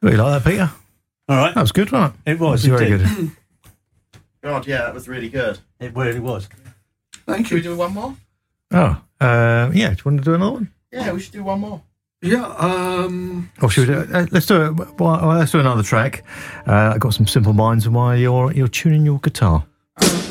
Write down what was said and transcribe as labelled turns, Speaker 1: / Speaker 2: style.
Speaker 1: You like that, Peter?
Speaker 2: All right.
Speaker 1: That was good, wasn't it?
Speaker 2: It was
Speaker 1: very
Speaker 2: indeed.
Speaker 1: good.
Speaker 3: God, yeah, that was really good.
Speaker 2: It really was.
Speaker 4: Thank
Speaker 3: Should we
Speaker 4: you.
Speaker 3: do one more?
Speaker 1: Oh, yeah. Do you want to do another one?
Speaker 3: Yeah, we should do one more.
Speaker 4: Yeah.
Speaker 1: Or should we do? Let's do it. Well, let's do another track. I've got some Simple Minds, and while you're tuning your guitar.